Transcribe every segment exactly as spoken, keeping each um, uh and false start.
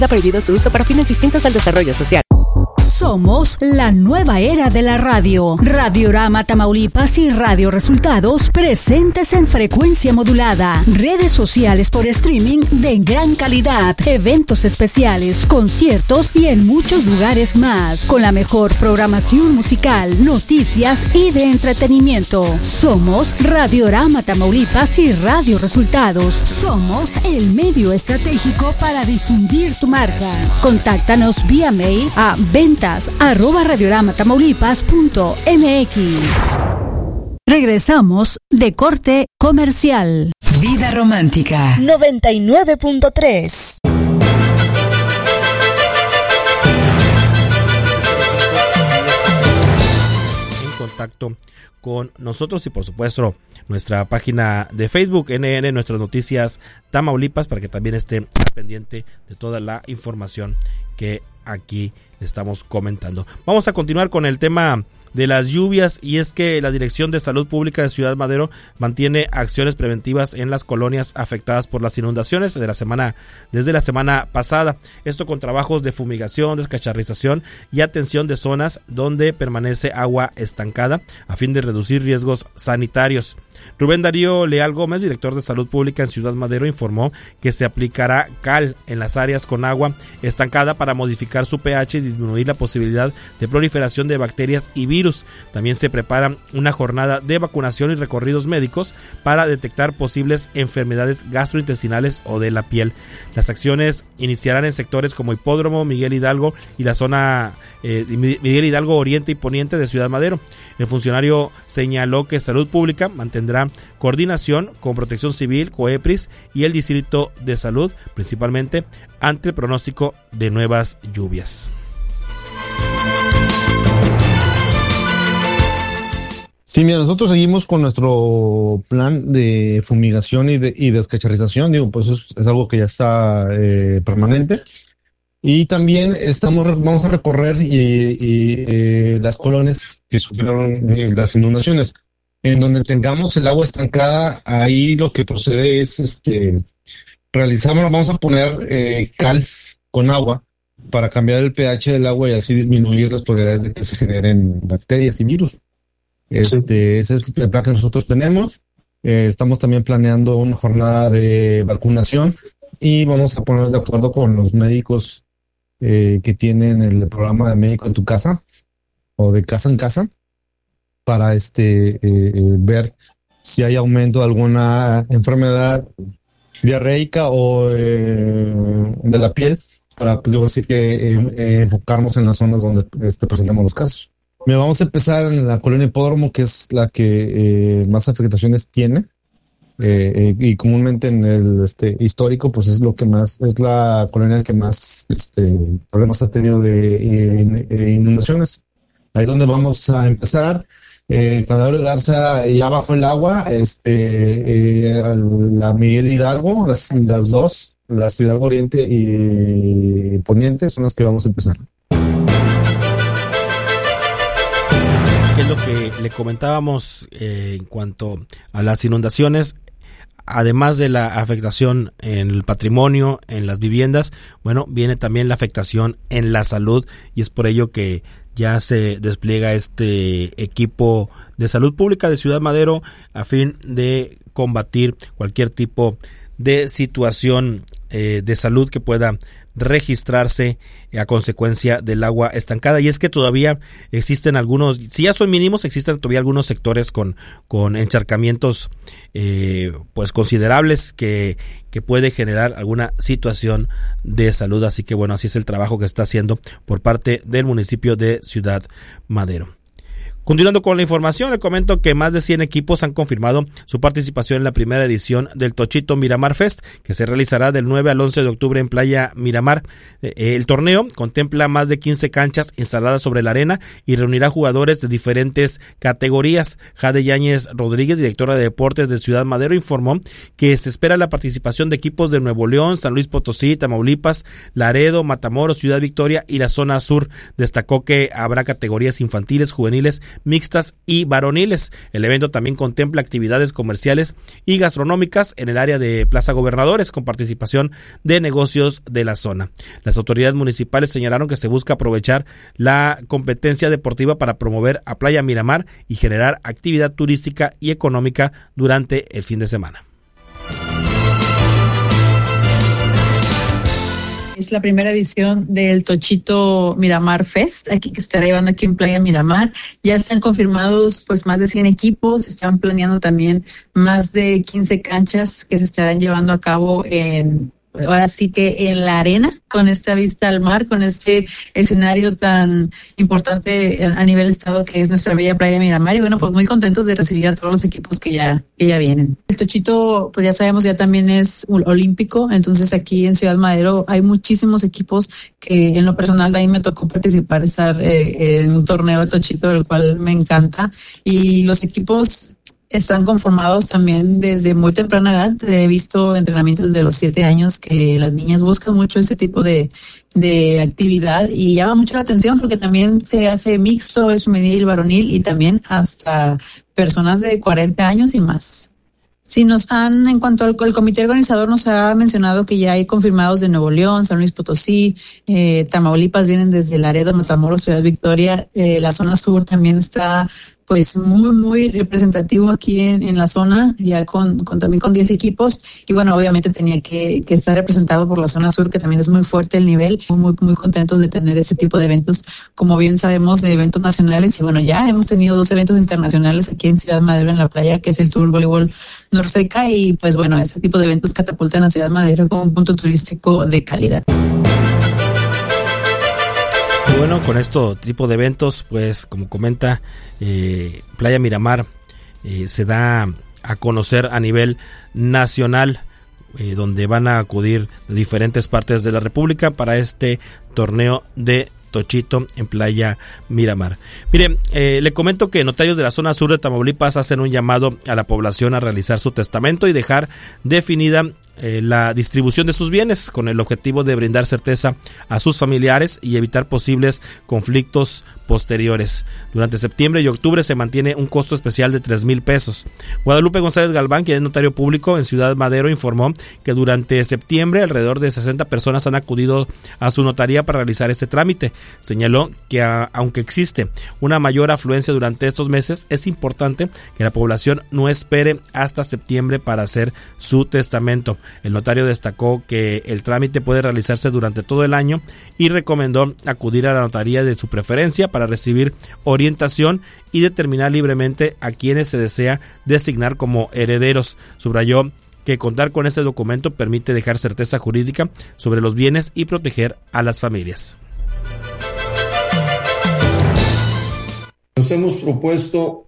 Ha prohibido su uso para fines distintos al desarrollo social. Somos la nueva era de la radio. Radiorama Tamaulipas y Radio Resultados presentes en frecuencia modulada. Redes sociales por streaming de gran calidad. Eventos especiales, conciertos y en muchos lugares más. Con la mejor programación musical, noticias y de entretenimiento. Somos Radiorama Tamaulipas y Radio Resultados. Somos el medio estratégico para difundir tu marca. Contáctanos vía mail a ventas arroba radioramatamauripas punto mx. Regresamos de corte comercial. Vida Romántica noventa y nueve punto tres. En contacto con nosotros y por supuesto nuestra página de Facebook N N Nuestras Noticias Tamaulipas, para que también esté al pendiente de toda la información que aquí estamos comentando. Vamos a continuar con el tema de las lluvias, y es que la Dirección de Salud Pública de Ciudad Madero mantiene acciones preventivas en las colonias afectadas por las inundaciones de la semana, desde la semana pasada. Esto con trabajos de fumigación, descacharrización y atención de zonas donde permanece agua estancada a fin de reducir riesgos sanitarios. Rubén Darío Leal Gómez, director de Salud Pública en Ciudad Madero, informó que se aplicará cal en las áreas con agua estancada para modificar su pH y disminuir la posibilidad de proliferación de bacterias y virus. También se prepara una jornada de vacunación y recorridos médicos para detectar posibles enfermedades gastrointestinales o de la piel. Las acciones iniciarán en sectores como Hipódromo, Miguel Hidalgo y la zona eh, Miguel Hidalgo Oriente y Poniente de Ciudad Madero. El funcionario señaló que Salud Pública mantendrá coordinación con Protección Civil, COEPRIS y el Distrito de Salud, principalmente ante el pronóstico de nuevas lluvias. Sí, mira, nosotros seguimos con nuestro plan de fumigación y, de, y descacharrización. Digo, pues es, es algo que ya está eh, permanente. Y también estamos vamos a recorrer y, y, eh, las colonias que sufrieron eh, las inundaciones. En donde tengamos el agua estancada, ahí lo que procede es este realizamos, vamos a poner eh, cal con agua para cambiar el pH del agua y así disminuir las probabilidades de que se generen bacterias y virus. Este, ese es el plan que nosotros tenemos. Eh, estamos también planeando una jornada de vacunación y vamos a ponernos de acuerdo con los médicos eh, que tienen el programa de Médico en tu Casa o de Casa en Casa para este eh, ver si hay aumento de alguna enfermedad diarreica o eh, de la piel, para pues, decir que eh, eh, enfocarnos en las zonas donde este, presentamos los casos. Mira, vamos a empezar en la colonia Hipódromo, que es la que eh, más afectaciones tiene, eh, eh, y comúnmente en el este histórico, pues es lo que más, es la colonia que más este problemas ha tenido de eh, eh, inundaciones. Ahí es donde vamos a empezar. Eh, Canadá de Garza ya bajo el agua, este, eh, la Miguel Hidalgo, las, las dos, la Hidalgo Oriente y Poniente son las que vamos a empezar. ¿Qué es lo que le comentábamos eh, en cuanto a las inundaciones? Además de la afectación en el patrimonio, en las viviendas, bueno, viene también la afectación en la salud, y es por ello que ya se despliega este equipo de salud pública de Ciudad Madero a fin de combatir cualquier tipo de situación eh, de salud que pueda registrarse a consecuencia del agua estancada. Y es que todavía existen algunos, si ya son mínimos, existen todavía algunos sectores con, con encharcamientos eh, pues considerables que, que puede generar alguna situación de salud. Así que bueno, así es el trabajo que está haciendo por parte del municipio de Ciudad Madero. Continuando con la información, le comento que más de cien equipos han confirmado su participación en la primera edición del Tochito Miramar Fest, que se realizará del nueve al once de octubre en Playa Miramar. El torneo contempla más de quince canchas instaladas sobre la arena y reunirá jugadores de diferentes categorías. Jade Yáñez Rodríguez, directora de deportes de Ciudad Madero, informó que se espera la participación de equipos de Nuevo León, San Luis Potosí, Tamaulipas, Laredo, Matamoros, Ciudad Victoria y la zona sur. Destacó que habrá categorías infantiles, juveniles mixtas y varoniles. El evento también contempla actividades comerciales y gastronómicas en el área de Plaza Gobernadores con participación de negocios de la zona. Las autoridades municipales señalaron que se busca aprovechar la competencia deportiva para promover a Playa Miramar y generar actividad turística y económica durante el fin de semana. Es la primera edición del Tochito Miramar Fest, aquí que estará llevando aquí en Playa Miramar. Ya están confirmados pues más de cien equipos, están planeando también más de quince canchas que se estarán llevando a cabo en, ahora sí que en la arena, con esta vista al mar, con este escenario tan importante a nivel estado que es nuestra bella Playa Miramar. Y bueno, pues muy contentos de recibir a todos los equipos que ya, que ya vienen. El Tochito, pues ya sabemos, ya también es olímpico, entonces aquí en Ciudad Madero hay muchísimos equipos que en lo personal a mí me tocó participar, estar eh, en un torneo de Tochito, del cual me encanta. Y los equipos están conformados también desde muy temprana edad. He visto entrenamientos de los siete años que las niñas buscan mucho ese tipo de, de actividad y llama mucho la atención porque también se hace mixto, es femenil, varonil y también hasta personas de cuarenta años y más. Sí, nos han, en cuanto al el comité organizador, nos ha mencionado que ya hay confirmados de Nuevo León, San Luis Potosí, eh, Tamaulipas, vienen desde Laredo, Matamoros, Ciudad Victoria, eh, la zona sur también está pues muy, muy representativo aquí en, en la zona, ya con, con también con diez equipos, y bueno, obviamente tenía que, que estar representado por la zona sur, que también es muy fuerte el nivel, muy, muy contentos de tener ese tipo de eventos, como bien sabemos, de eventos nacionales, y bueno, ya hemos tenido dos eventos internacionales aquí en Ciudad Madero, en la playa, que es el Tour Voleibol Norseca, y pues bueno, ese tipo de eventos catapultan a Ciudad Madero como un punto turístico de calidad. Bueno, con este tipo de eventos, pues como comenta, eh, Playa Miramar eh, se da a conocer a nivel nacional, eh, donde van a acudir de diferentes partes de la República para este torneo de Tochito en Playa Miramar. Mire, eh, le comento que notarios de la zona sur de Tamaulipas hacen un llamado a la población a realizar su testamento y dejar definida eh, la distribución de sus bienes con el objetivo de brindar certeza a sus familiares y evitar posibles conflictos posteriores. Durante septiembre y octubre se mantiene un costo especial de tres mil pesos. Guadalupe González Galván, quien es notario público en Ciudad Madero, informó que durante septiembre alrededor de sesenta personas han acudido a su notaría para realizar este trámite. Señaló que a, aunque existe una mayor afluencia durante estos meses, es importante que la población no espere hasta septiembre para hacer su testamento. El notario destacó que el trámite puede realizarse durante todo el año y recomendó acudir a la notaría de su preferencia para recibir orientación y determinar libremente a quienes se desea designar como herederos. Subrayó que contar con este documento permite dejar certeza jurídica sobre los bienes y proteger a las familias. Nos hemos propuesto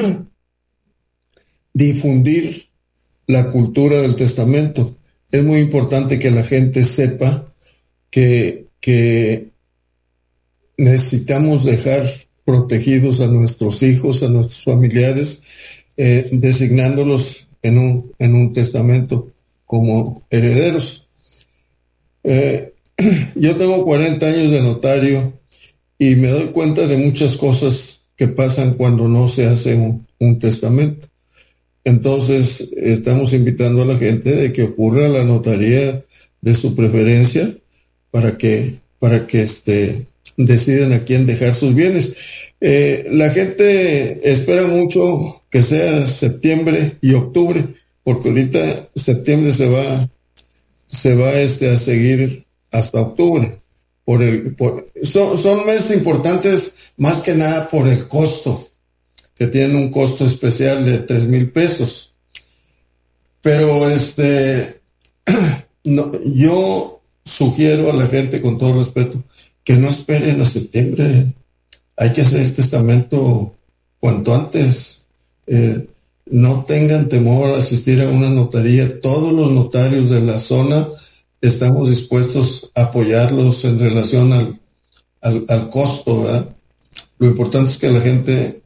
difundir la cultura del testamento. Es muy importante que la gente sepa que, que necesitamos dejar protegidos a nuestros hijos, a nuestros familiares, eh, designándolos en un, en un testamento como herederos. Eh, yo tengo cuarenta años de notario y me doy cuenta de muchas cosas que pasan cuando no se hace un, un testamento. Entonces, estamos invitando a la gente de que ocurra a la notaría de su preferencia para que, para que este, deciden a quién dejar sus bienes. Eh, la gente espera mucho que sea septiembre y octubre, porque ahorita septiembre se va, se va este, a seguir hasta octubre. Por el, por, son, son meses importantes más que nada por el costo, que tienen un costo especial de tres mil pesos. Pero este, no, yo sugiero a la gente, con todo respeto, que no esperen a septiembre. Hay que hacer el testamento cuanto antes. Eh, no tengan temor a asistir a una notaría. Todos los notarios de la zona estamos dispuestos a apoyarlos en relación al, al, al costo, ¿verdad? Lo importante es que la gente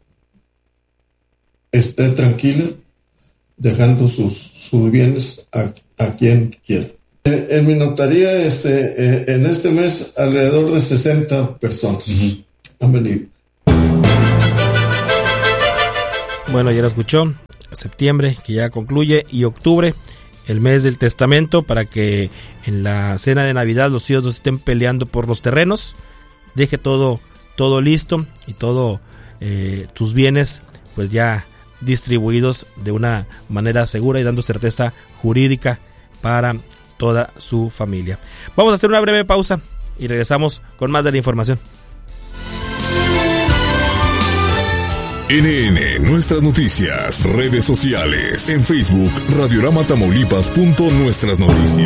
esté tranquila, dejando sus, sus bienes a, a quien quiera. En, en mi notaría, este, eh, en este mes, alrededor de sesenta personas uh-huh. han venido. Bueno, ya lo escuchó, septiembre que ya concluye y octubre, el mes del testamento, para que en la cena de Navidad los hijos no estén peleando por los terrenos. Deje todo, todo listo y todo eh, tus bienes pues ya distribuidos de una manera segura y dando certeza jurídica para toda su familia. Vamos a hacer una breve pausa y regresamos con más de la información. N N, nuestras noticias, redes sociales, en Facebook, Radiorama Tamaulipas. Nuestras noticias.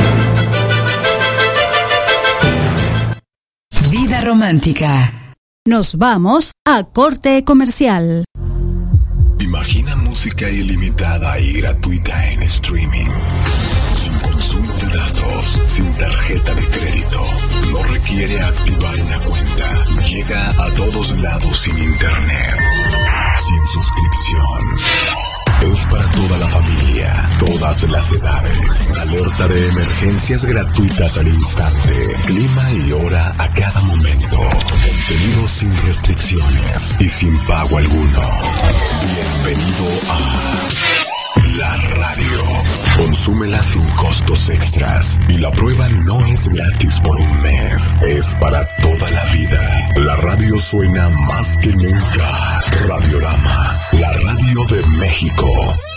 Vida romántica. Nos vamos a corte comercial. Imagina música ilimitada y gratuita en streaming. Sin consumo de datos, sin tarjeta de crédito. No requiere activar una cuenta. Llega a todos lados sin internet. Sin suscripción. Es para toda la familia, todas las edades. Alerta de emergencias gratuitas al instante. Clima y hora a cada momento. Contenido sin restricciones y sin pago alguno. Bienvenido a la radio. Consúmela sin costos extras. Y la prueba no es gratis por un mes. Es para toda la vida. La radio suena más que nunca. Radiorama, la radio de México.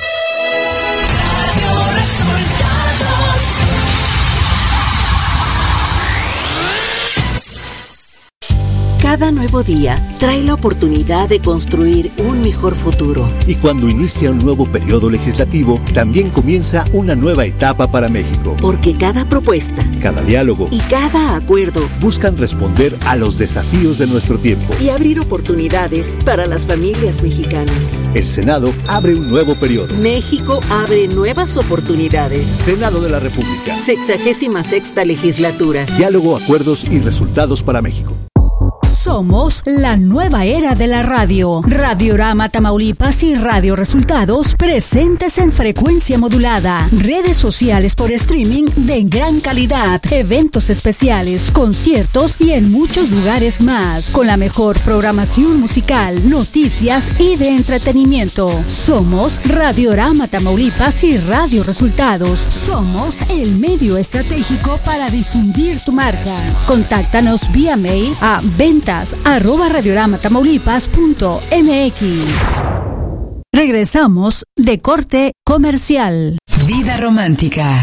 Radio Resultados. Cada nuevo día trae la oportunidad de construir un mejor futuro. Y cuando inicia un nuevo periodo legislativo, también comienza una nueva etapa para México. Porque cada propuesta, cada diálogo y cada acuerdo buscan responder a los desafíos de nuestro tiempo y abrir oportunidades para las familias mexicanas. El Senado abre un nuevo periodo. México abre nuevas oportunidades. Senado de la República. Sexagésima sexta legislatura. Diálogo, acuerdos y resultados para México. Somos la nueva era de la radio. Radiorama Tamaulipas y Radio Resultados presentes en frecuencia modulada. Redes sociales por streaming de gran calidad. Eventos especiales, conciertos y en muchos lugares más. Con la mejor programación musical, noticias y de entretenimiento. Somos Radiorama Tamaulipas y Radio Resultados. Somos el medio estratégico para difundir tu marca. Contáctanos vía mail a venta arroba radioramatamaullipas punto mx. Regresamos de corte comercial. Vida romántica.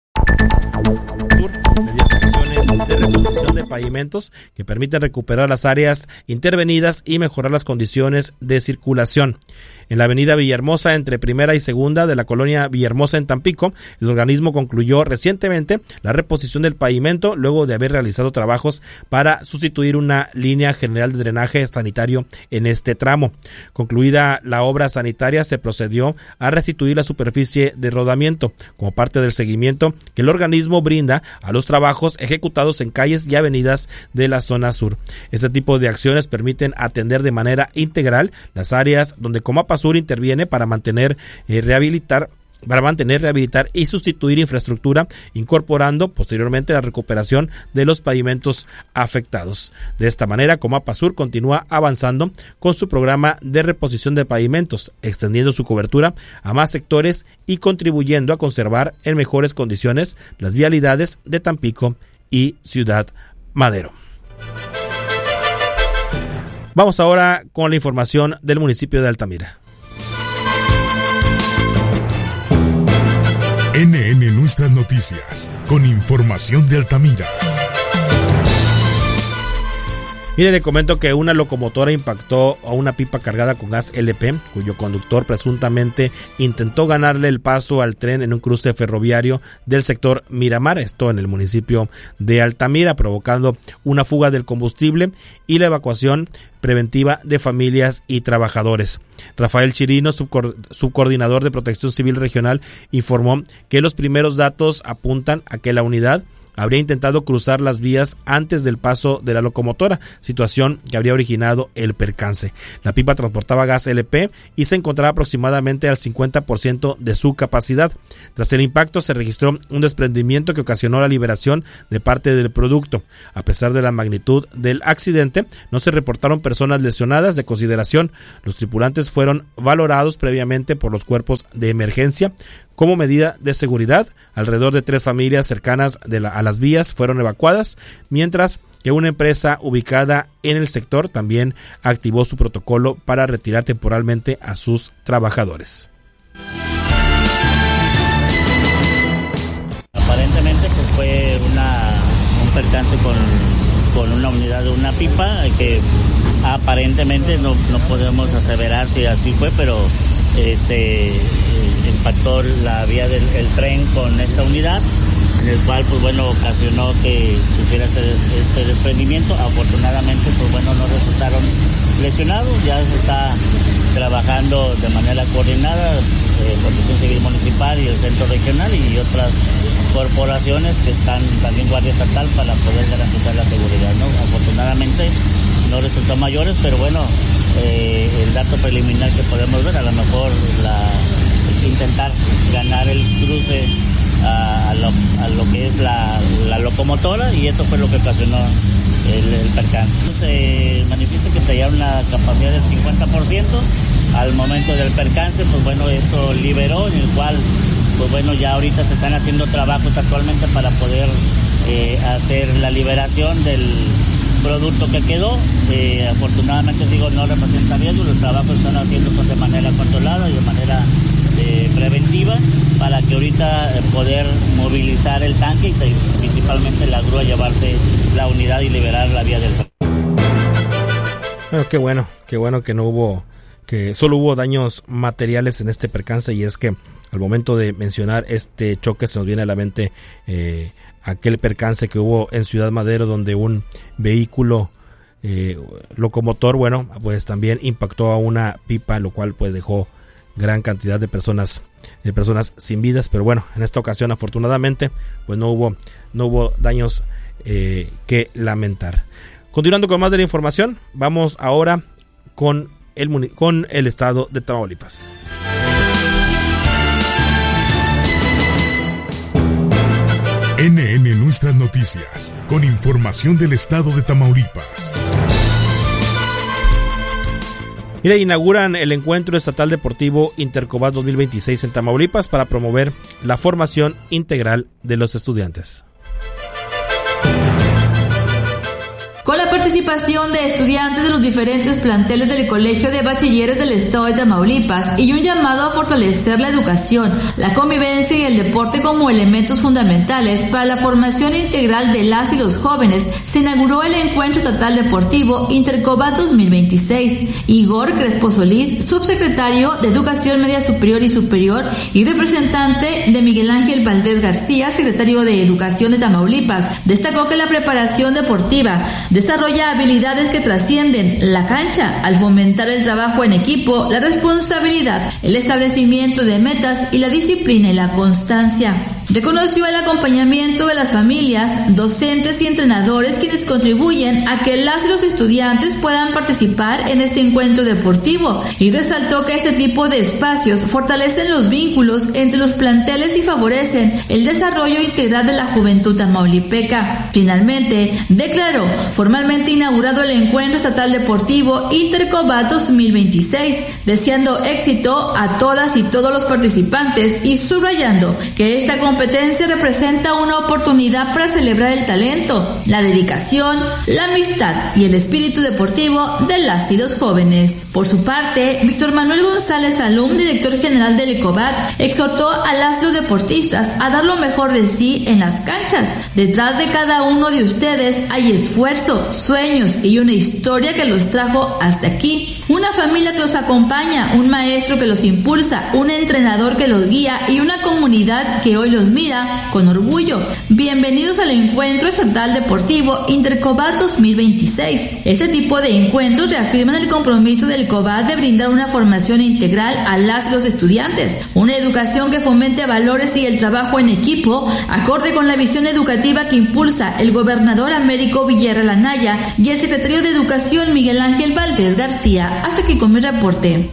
Mediante acciones de reconstrucción de pavimentos que permiten recuperar las áreas intervenidas y mejorar las condiciones de circulación. En la avenida Villahermosa, entre Primera y Segunda de la colonia Villahermosa en Tampico, el organismo concluyó recientemente la reposición del pavimento luego de haber realizado trabajos para sustituir una línea general de drenaje sanitario en este tramo. Concluida la obra sanitaria, se procedió a restituir la superficie de rodamiento como parte del seguimiento que el organismo brinda a los trabajos ejecutados en calles y avenidas de la zona sur. Este tipo de acciones permiten atender de manera integral las áreas donde Comapa Sur interviene para mantener, eh, rehabilitar, para mantener, rehabilitar y sustituir infraestructura, incorporando posteriormente la recuperación de los pavimentos afectados. De esta manera, Comapa Sur continúa avanzando con su programa de reposición de pavimentos, extendiendo su cobertura a más sectores y contribuyendo a conservar en mejores condiciones las vialidades de Tampico y Ciudad Madero. Vamos ahora con la información del municipio de Altamira. N N Nuestras Noticias, con información de Altamira. Mire, le comento que una locomotora impactó a una pipa cargada con gas L P, cuyo conductor presuntamente intentó ganarle el paso al tren en un cruce ferroviario del sector Miramar, esto en el municipio de Altamira, provocando una fuga del combustible y la evacuación preventiva de familias y trabajadores. Rafael Chirino, subco- subcoordinador de Protección Civil Regional, informó que los primeros datos apuntan a que la unidad habría intentado cruzar las vías antes del paso de la locomotora, situación que habría originado el percance. La pipa transportaba gas L P y se encontraba aproximadamente al cincuenta por ciento de su capacidad. Tras el impacto se registró un desprendimiento que ocasionó la liberación de parte del producto. A pesar de la magnitud del accidente, no se reportaron personas lesionadas de consideración. Los tripulantes fueron valorados previamente por los cuerpos de emergencia. Como medida de seguridad, alrededor de tres familias cercanas de la, a las vías fueron evacuadas, mientras que una empresa ubicada en el sector también activó su protocolo para retirar temporalmente a sus trabajadores. Aparentemente pues fue una, un percance con, con una unidad de una pipa que aparentemente no, no podemos aseverar si así fue, pero eh, se eh, impactó la vía del el tren con esta unidad, en el cual pues bueno ocasionó que sufriera este, este desprendimiento. Afortunadamente pues bueno no resultaron lesionados, ya se está trabajando de manera coordinada eh, Protección Civil Municipal y el Centro Regional y otras corporaciones que están también Guardia Estatal para poder garantizar la seguridad, ¿no? Afortunadamente no resultó mayores, pero bueno, eh, el dato preliminar que podemos ver, a lo mejor la, intentar ganar el cruce a, a, lo, a lo que es la, la locomotora, y eso fue lo que ocasionó el, el percance. Se manifiesta que traía una capacidad del cincuenta por ciento. Al momento del percance, pues bueno, esto liberó, en el cual, pues bueno, ya ahorita se están haciendo trabajos actualmente para poder eh, hacer la liberación del producto que quedó. Eh, afortunadamente, digo, no representa riesgo, los trabajos están haciendo de manera controlada y de manera eh, preventiva para que ahorita eh, poder movilizar el tanque y principalmente la grúa, llevarse la unidad y liberar la vía del tren. Bueno, qué bueno, qué bueno que no hubo, que solo hubo daños materiales en este percance, y es que al momento de mencionar este choque se nos viene a la mente eh, aquel percance que hubo en Ciudad Madero, donde un vehículo eh, locomotor, bueno, pues también impactó a una pipa, lo cual pues dejó gran cantidad de personas de personas sin vidas. Pero bueno, en esta ocasión afortunadamente pues no hubo no hubo daños eh, que lamentar. Continuando con más de la información, vamos ahora con el con el estado de Tamaulipas. N N Nuestras Noticias, con información del estado de Tamaulipas. Mira, inauguran el Encuentro Estatal Deportivo Intercobat dos mil veintiséis en Tamaulipas para promover la formación integral de los estudiantes. Con la participación de estudiantes de los diferentes planteles del Colegio de Bachilleres del Estado de Tamaulipas y un llamado a fortalecer la educación, la convivencia y el deporte como elementos fundamentales para la formación integral de las y los jóvenes, se inauguró el Encuentro Estatal Deportivo Intercobat dos mil veintiséis. Igor Crespo Solís, subsecretario de Educación Media Superior y Superior y representante de Miguel Ángel Valdés García, secretario de Educación de Tamaulipas, destacó que la preparación deportiva desarrolla habilidades que trascienden la cancha al fomentar el trabajo en equipo, la responsabilidad, el establecimiento de metas y la disciplina y la constancia. Reconoció el acompañamiento de las familias, docentes y entrenadores, quienes contribuyen a que las y los estudiantes puedan participar en este encuentro deportivo, y resaltó que este tipo de espacios fortalecen los vínculos entre los planteles y favorecen el desarrollo integral de la juventud tamaulipeca. Finalmente, declaró formalmente inaugurado el Encuentro Estatal Deportivo Intercobat dos mil veintiséis, deseando éxito a todas y todos los participantes y subrayando que esta competencia representa una oportunidad para celebrar el talento, la dedicación, la amistad y el espíritu deportivo de las y los jóvenes. Por su parte, Víctor Manuel González Alum, director general del ECOBAT, exhortó a las y los deportistas a dar lo mejor de sí en las canchas. Detrás de cada uno de ustedes hay esfuerzo, sueños y una historia que los trajo hasta aquí. Una familia que los acompaña, un maestro que los impulsa, un entrenador que los guía y una comunidad que hoy los los mira con orgullo. Bienvenidos al Encuentro Estatal Deportivo Intercobat dos mil veintiséis. Este tipo de encuentros reafirman el compromiso del COBAT de brindar una formación integral a las y los estudiantes, una educación que fomente valores y el trabajo en equipo, acorde con la visión educativa que impulsa el gobernador Américo Villarreal Anaya y el secretario de Educación Miguel Ángel Valdés García. Hasta aquí con mi reporte.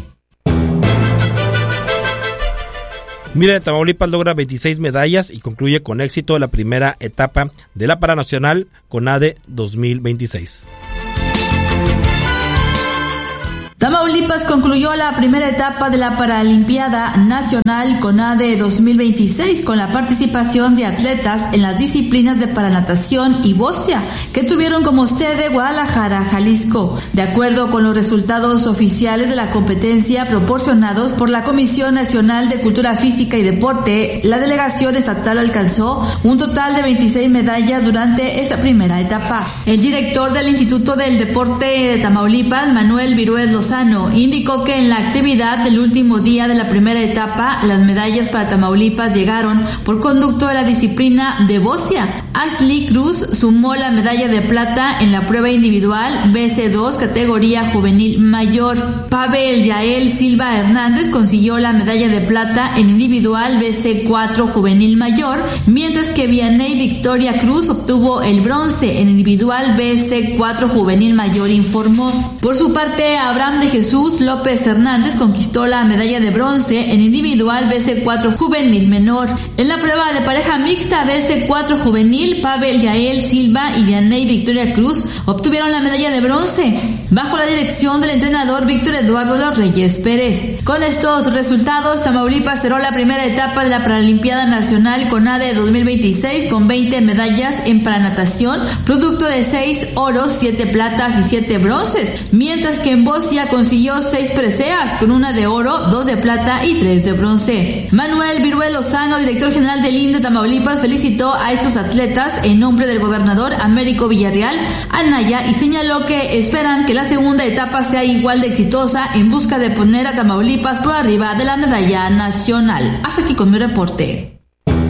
Mira, Tamaulipas logra veintiséis medallas y concluye con éxito la primera etapa de la Paranacional CONADE dos mil veintiséis. Tamaulipas concluyó la primera etapa de la Paralimpiada Nacional CONADE dos mil veintiséis con la participación de atletas en las disciplinas de paranatación y boxeo, que tuvieron como sede Guadalajara, Jalisco. De acuerdo con los resultados oficiales de la competencia proporcionados por la Comisión Nacional de Cultura Física y Deporte, la delegación estatal alcanzó un total de veintiséis medallas durante esta primera etapa. El director del Instituto del Deporte de Tamaulipas, Manuel Virués Lozano, indicó que en la actividad del último día de la primera etapa, las medallas para Tamaulipas llegaron por conducto de la disciplina de boxeo. Ashley Cruz sumó la medalla de plata en la prueba individual B C dos categoría juvenil mayor. Pavel Yael Silva Hernández consiguió la medalla de plata en individual B C cuatro juvenil mayor, mientras que Vianey Victoria Cruz obtuvo el bronce en individual B C cuatro juvenil mayor, informó. Por su parte, Abraham de Jesús López Hernández conquistó la medalla de bronce en individual B C cuatro juvenil menor. En la prueba de pareja mixta B C cuatro juvenil, Pavel Yael Silva y Vianey Victoria Cruz obtuvieron la medalla de bronce, bajo la dirección del entrenador Víctor Eduardo Los Reyes Pérez. Con estos resultados, Tamaulipas cerró la primera etapa de la Paralimpiada Nacional CONADE dos mil veintiséis con veinte medallas en paranatación, producto de seis oros, siete platas y siete bronces, mientras que en boxeo consiguió seis preseas, con una de oro, dos de plata y tres de bronce. Manuel Virués Lozano, director general del I N D E Tamaulipas, felicitó a estos atletas en nombre del gobernador Américo Villarreal Anaya y señaló que esperan que la segunda etapa sea igual de exitosa en busca de poner a Tamaulipas por arriba de la medalla nacional. Hasta aquí con mi reporte.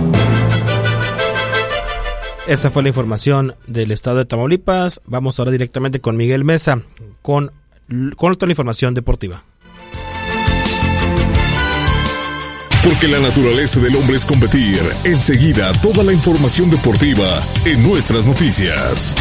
Esta fue la información del estado de Tamaulipas. Vamos ahora directamente con Miguel Mesa con, con toda la información deportiva. Porque la naturaleza del hombre es competir. Enseguida, toda la información deportiva en nuestras noticias.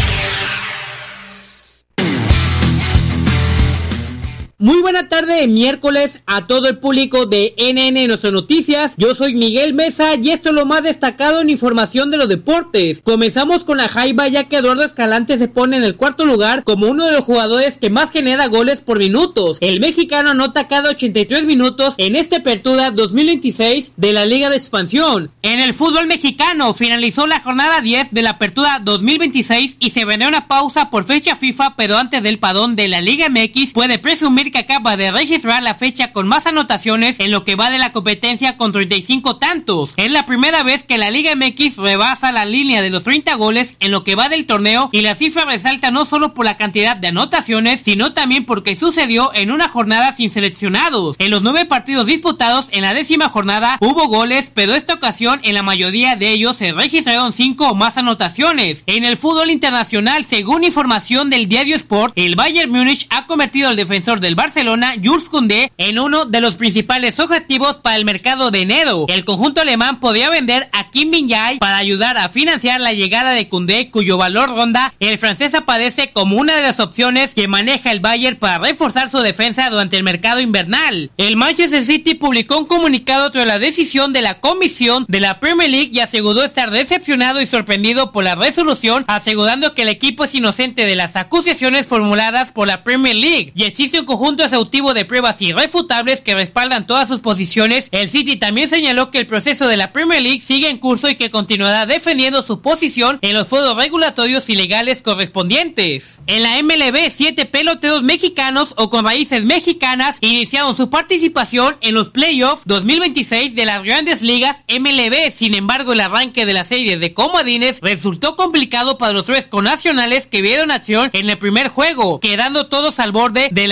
Muy buena tarde de miércoles a todo el público de N N Nuestras Noticias. Yo soy Miguel Mesa y esto es lo más destacado en información de los deportes. Comenzamos con la Jaiba, ya que Eduardo Escalante se pone en el cuarto lugar como uno de los jugadores que más genera goles por minutos. El mexicano anota cada ochenta y tres minutos en esta apertura dos mil veintiséis de la Liga de Expansión. En el fútbol mexicano finalizó la jornada diez de la apertura dos mil veintiséis y se vendrá una pausa por fecha FIFA, pero antes del padrón de la Liga M X puede presumir que acaba de registrar la fecha con más anotaciones en lo que va de la competencia con treinta y cinco tantos. Es la primera vez que la Liga M X rebasa la línea de los treinta goles en lo que va del torneo, y la cifra resalta no solo por la cantidad de anotaciones, sino también porque sucedió en una jornada sin seleccionados. En los nueve partidos disputados en la décima jornada hubo goles, pero esta ocasión en la mayoría de ellos se registraron cinco o más anotaciones. En el fútbol internacional, según información del diario Sport, el Bayern Múnich ha convertido al defensor del Barcelona, Jules Koundé, en uno de los principales objetivos para el mercado de enero. El conjunto alemán podría vender a Kim Min-jae para ayudar a financiar la llegada de Koundé, cuyo valor ronda. El francés aparece como una de las opciones que maneja el Bayern para reforzar su defensa durante el mercado invernal. El Manchester City publicó un comunicado tras la decisión de la comisión de la Premier League y aseguró estar decepcionado y sorprendido por la resolución, asegurando que el equipo es inocente de las acusaciones formuladas por la Premier League y existe un conjunto exhaustivo de pruebas irrefutables que respaldan todas sus posiciones. El City también señaló que el proceso de la Premier League sigue en curso y que continuará defendiendo su posición en los foros regulatorios y legales correspondientes. En la M L B, siete peloteros mexicanos o con raíces mexicanas iniciaron su participación en los playoffs dos mil veintiséis de las Grandes Ligas M L B. Sin embargo, el arranque de la serie de comodines resultó complicado para los tres connacionales que vieron acción en el primer juego, quedando todos al borde de la eliminación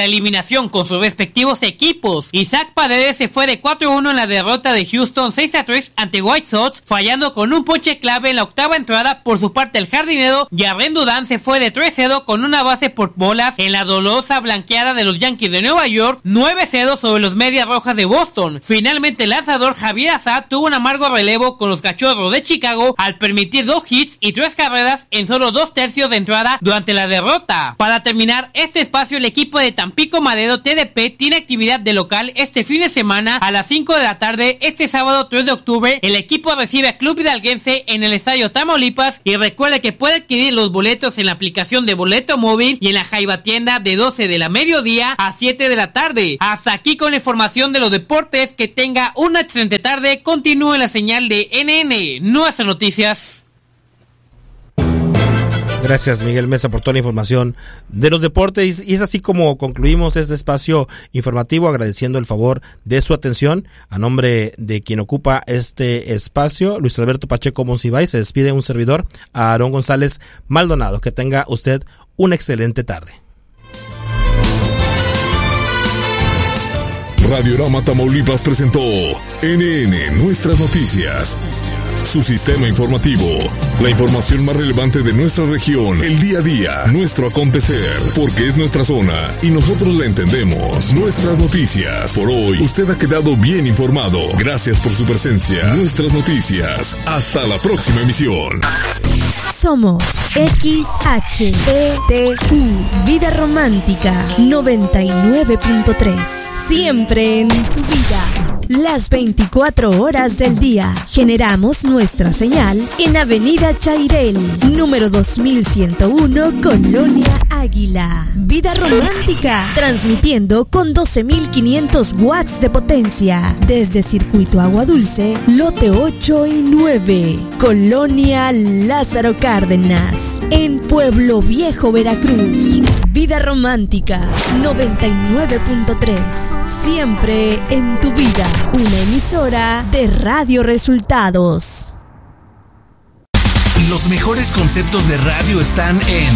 calificación con sus respectivos equipos. Isaac Paredes se fue de cuatro a uno en la derrota de Houston seis a tres ante White Sox, fallando con un ponche clave en la octava entrada. Por su parte, el jardinero Jarren Duran se fue de tres a cero con una base por bolas en la dolorosa blanqueada de los Yankees de Nueva York, nueve a cero sobre los Medias Rojas de Boston. Finalmente, el lanzador Javier Assad tuvo un amargo relevo con los Cachorros de Chicago al permitir dos hits y tres carreras en solo dos tercios de entrada durante la derrota. Para terminar este espacio, el equipo de Tampico Madero T D P tiene actividad de local este fin de semana a las cinco de la tarde. Este sábado tres de octubre, el equipo recibe a Club Hidalguense en el Estadio Tamaulipas, y recuerde que puede adquirir los boletos en la aplicación de Boleto Móvil y en la Jaiba Tienda de doce de la mediodía a siete de la tarde. Hasta aquí con la información de los deportes. Que tenga una excelente tarde. Continúe en la señal de N N Nuestras Noticias. Gracias, Miguel Mesa, por toda la información de los deportes. Y es así como concluimos este espacio informativo, agradeciendo el favor de su atención. A nombre de quien ocupa este espacio, Luis Alberto Pacheco Monsiváis, se despide un servidor, a Aarón González Maldonado. Que tenga usted una excelente tarde. Radiorama Tamaulipas presentó N N Nuestras Noticias, su sistema informativo, la información más relevante de nuestra región, el día a día, nuestro acontecer, porque es nuestra zona y nosotros la entendemos. Nuestras Noticias. Por hoy, usted ha quedado bien informado. Gracias por su presencia. Nuestras Noticias. Hasta la próxima emisión. Somos X H E T U, Vida Romántica noventa y nueve punto tres. Siempre en tu vida, las veinticuatro horas del día. Generamos nuestra señal en Avenida Chairel, número dos mil ciento uno, Colonia Águila. Vida Romántica, transmitiendo con doce mil quinientos watts de potencia desde Circuito Agua Dulce, lote ocho y nueve, Colonia Lázaro Cárdenas, en Pueblo Viejo, Veracruz. Vida Romántica noventa y nueve punto tres. Siempre en tu vida, una emisora de Radio Resultados. Los mejores conceptos de radio están en